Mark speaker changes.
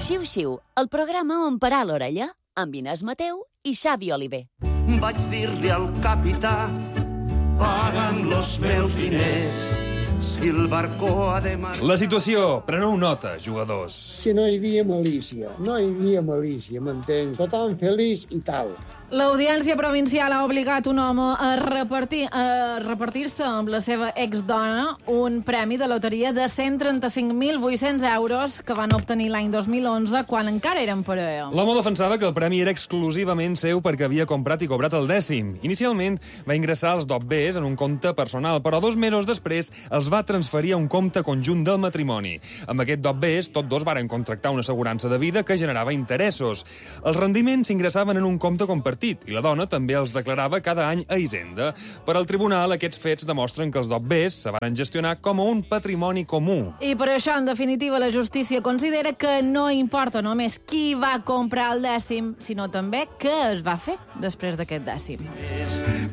Speaker 1: Xiu-Xiu, el programa on parar l'orella, amb Inés Mateu i Xavi Oliver.
Speaker 2: Vaig dir-li al capità, paga'm los meus diners, si el barco ha de marxar...
Speaker 3: La situació, preneu nota, jugadors.
Speaker 4: Que no hi havia malícia, m'entens? Tothom feliç i tal.
Speaker 5: L'Audiència Provincial ha obligat un home a repartir-se amb la seva exdona un premi de loteria de 135.800 euros que van obtenir l'any 2011 quan encara eren parella.
Speaker 3: L'home defensava que el premi era exclusivament seu perquè havia comprat i cobrat el dècim. Inicialment va ingressar els dobbers en un compte personal, però 2 mesos després els va transferir a un compte conjunt del matrimoni. Amb aquest dobbers, tots dos varen contractar una assegurança de vida que generava interessos. Els rendiments s'ingressaven en un compte compartit i la dona també els declarava cada any a Hisenda. Per al tribunal, aquests fets demostren que els dobbers se van gestionar com a un patrimoni comú.
Speaker 5: I per això, en definitiva, la justícia considera que no importa només qui va comprar el dècim, sinó també què es va fer després d'aquest dècim.